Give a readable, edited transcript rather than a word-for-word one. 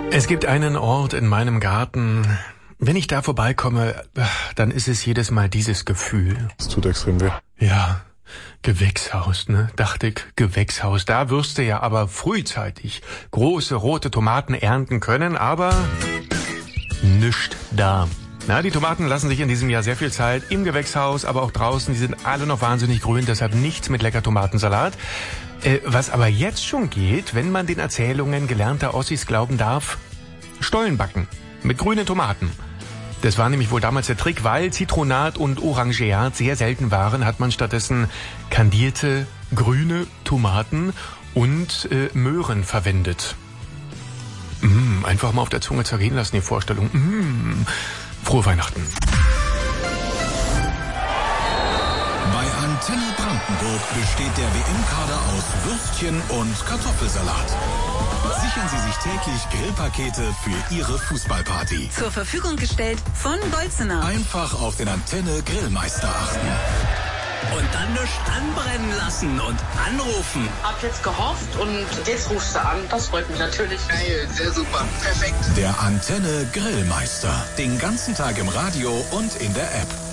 Es gibt einen Ort in meinem Garten. Wenn ich da vorbeikomme, dann ist es jedes Mal dieses Gefühl. Das tut extrem weh. Ja, Gewächshaus, ne? Dachte ich, Gewächshaus. Da wirst du ja aber frühzeitig große rote Tomaten ernten können, aber nischt da. Na, die Tomaten lassen sich in diesem Jahr sehr viel Zeit im Gewächshaus, aber auch draußen. Die sind alle noch wahnsinnig grün, deshalb nichts mit lecker Tomatensalat. Was aber jetzt schon geht, wenn man den Erzählungen gelernter Ossis glauben darf, Stollenbacken mit grünen Tomaten. Das war nämlich wohl damals der Trick, weil Zitronat und Orangeat sehr selten waren, hat man stattdessen kandierte grüne Tomaten und Möhren verwendet. Einfach mal auf der Zunge zergehen lassen, die Vorstellung. Frohe Weihnachten. Bei Antenne Brandenburg besteht der WM-Kader aus Würstchen und Kartoffelsalat. Sichern Sie sich täglich Grillpakete für Ihre Fußballparty. Zur Verfügung gestellt von Bolzener. Einfach auf den Antenne Grillmeister achten. Und dann nur anbrennen lassen und anrufen. Hab jetzt gehofft und jetzt rufst du an. Das freut mich natürlich. Geil, sehr super, perfekt. Der Antenne Grillmeister. Den ganzen Tag im Radio und in der App.